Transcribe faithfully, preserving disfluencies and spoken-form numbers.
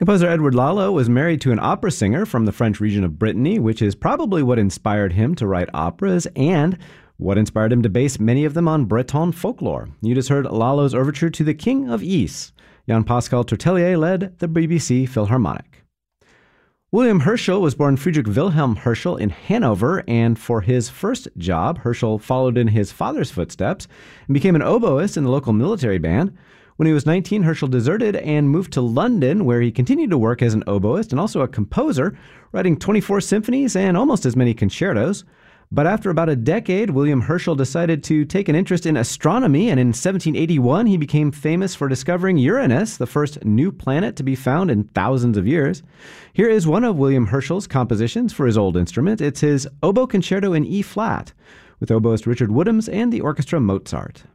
Composer Edward Lalo was married to an opera singer from the French region of Brittany, which is probably what inspired him to write operas and what inspired him to base many of them on Breton folklore. You just heard Lalo's overture to The King of Ys. Jean-Pascal Tourtellier led the B B C Philharmonic. William Herschel was born Friedrich Wilhelm Herschel in Hanover, and for his first job, Herschel followed in his father's footsteps and became an oboist in the local military band. When he was nineteen, Herschel deserted and moved to London, where he continued to work as an oboist and also a composer, writing twenty-four symphonies and almost as many concertos. But after about a decade, William Herschel decided to take an interest in astronomy, and in seventeen eighty-one, he became famous for discovering Uranus, the first new planet to be found in thousands of years. Here is one of William Herschel's compositions for his old instrument. It's his Oboe Concerto in E-flat, with oboist Richard Woodhams and the orchestra Mozart.